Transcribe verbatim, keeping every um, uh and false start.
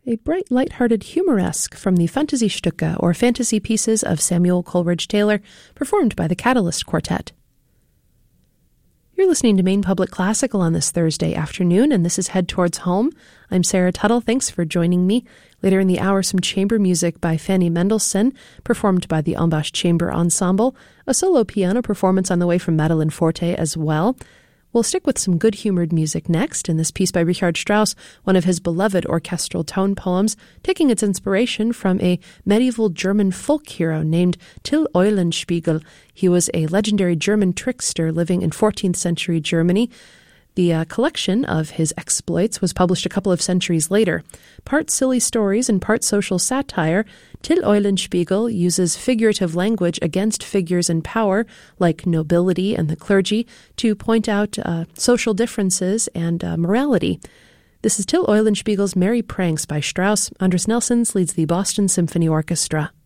a bright, light-hearted humoresque from the Fantasy-Stücke, or fantasy pieces of Samuel Coleridge Taylor, performed by the Catalyst Quartet. You're listening to Maine Public Classical on this Thursday afternoon, and this is Head Towards Home. I'm Sarah Tuttle. Thanks for joining me. Later in the hour, some chamber music by Fanny Mendelssohn, performed by the Ambach Chamber Ensemble, a solo piano performance on the way from Madeline Forte as well. We'll stick with some good-humored music next, in this piece by Richard Strauss, one of his beloved orchestral tone poems, taking its inspiration from a medieval German folk hero named Till Eulenspiegel. He was a legendary German trickster living in fourteenth century Germany. The uh, collection of his exploits was published a couple of centuries later. Part silly stories and part social satire, Till Eulenspiegel uses figurative language against figures in power, like nobility and the clergy, to point out uh, social differences and uh, morality. This is Till Eulenspiegel's Merry Pranks by Strauss. Andres Nelsons leads the Boston Symphony Orchestra.